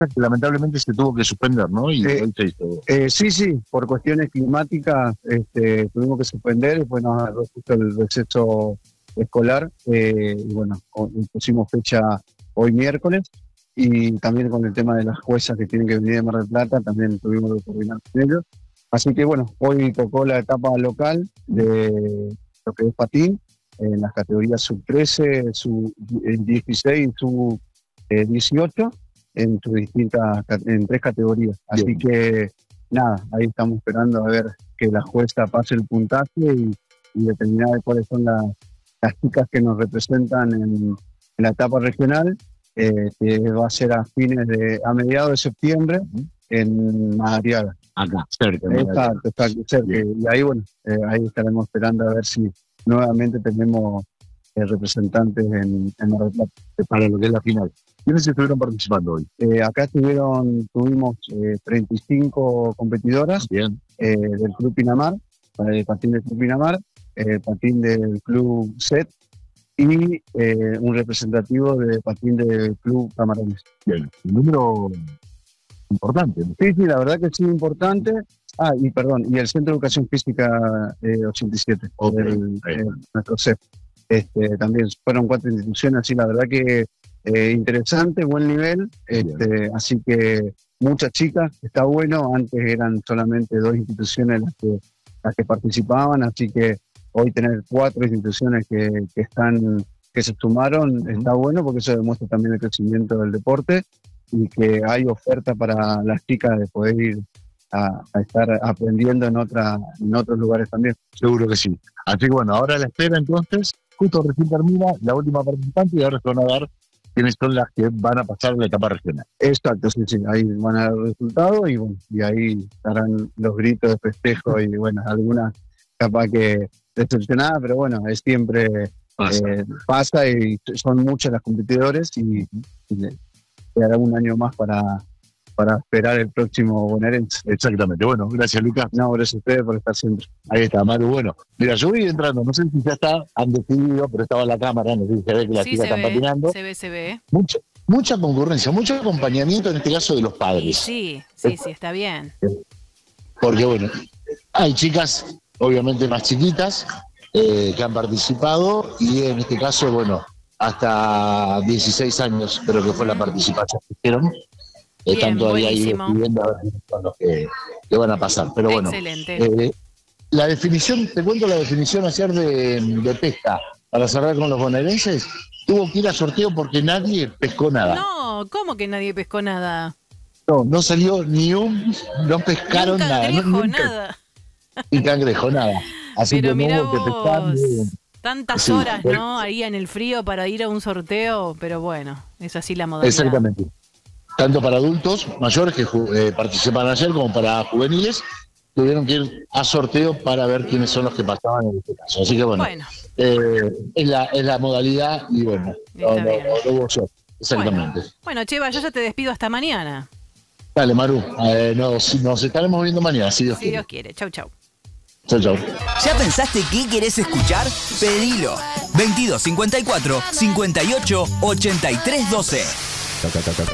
que lamentablemente se tuvo que suspender, ¿no? Y hoy se hizo. Sí, por cuestiones climáticas tuvimos que suspender, después nos agarró justo el receso escolar, y bueno, pusimos fecha hoy miércoles, y también con el tema de las juezas que tienen que venir de Mar del Plata, también tuvimos que coordinar con ellos. Así que bueno, hoy tocó la etapa local de lo que es patín, en las categorías sub-13, sub-16 y sub-18, en tres categorías. Así Bien. Que nada, ahí estamos esperando a ver que la jueza pase el puntaje y determinar cuáles son las chicas que nos representan en la etapa regional, que va a ser a mediados de septiembre en Madariaga. Acá, cerca. Exacto, cerca. Y ahí, bueno, ahí estaremos esperando a ver si nuevamente tenemos representantes en Mar del Plata. Para lo que es la final. ¿Quiénes estuvieron participando hoy? Acá tuvimos 35 competidoras. Bien. Del Club Pinamar, el patín del Club Pinamar, el patín del Club SET y un representativo de patín del Club Camarones. Bien. Un número importante, ¿no? Sí, la verdad que sí, importante. Y el Centro de Educación Física 87, Okay. Nuestro CEP. También fueron 4 instituciones, así la verdad que interesante, buen nivel, así que muchas chicas, está bueno. Antes eran solamente 2 instituciones las que participaban, así que hoy tener 4 instituciones que se sumaron está bueno, porque eso demuestra también el crecimiento del deporte y que hay oferta para las chicas de poder ir a estar aprendiendo en otros lugares también. Seguro que sí. Así que bueno, ahora la espera entonces, justo recién termina la última participante y ahora se van a dar quiénes son las que van a pasar la etapa regional. Exacto, sí, ahí van a dar el resultado y bueno, y ahí estarán los gritos de festejo y bueno, algunas capaz que decepcionadas, pero bueno, es siempre pasa y son muchas las competidores y quedará un año más para esperar el próximo bonaerense. Exactamente. Bueno, gracias, Lucas. No, gracias a ustedes por estar siempre. Ahí está, Maru. Bueno, mira, yo voy entrando, no sé si ya han decidido, pero estaba en la cámara, no sé si se ve que las chicas están patinando. Se ve. Mucha concurrencia, mucho acompañamiento, en este caso de los padres. Sí, está bien. Porque bueno, hay chicas, obviamente más chiquitas, que han participado y en este caso, bueno, hasta 16 años creo que fue la participación que hicieron. Están todavía ahí decidiendo a ver quiénes son los que van a pasar. Pero bueno, excelente. La definición, te cuento la definición ayer de pesca, para cerrar con los bonaerenses, tuvo que ir a sorteo porque nadie pescó nada. No, ¿cómo que nadie pescó nada? No salió no pescaron nada. Nada. Ni cangrejo, nada. Así pero que mira no hubo que pescar. Tantas horas, ¿no? Ahí en el frío para ir a un sorteo, pero bueno, es así la modalidad. Exactamente. Tanto para adultos mayores que participan ayer como para juveniles, tuvieron que ir a sorteo para ver quiénes son los que pasaban en este caso. Así que bueno. Es la modalidad y bueno, no hubo suerte. Exactamente. Bueno, Cheva, yo ya te despido hasta mañana. Dale, Maru, nos estaremos viendo mañana, si Dios quiere. Si Dios quiere. Chau. Chau. ¿Ya pensaste qué querés escuchar? Pedilo. 2254 58 83 12.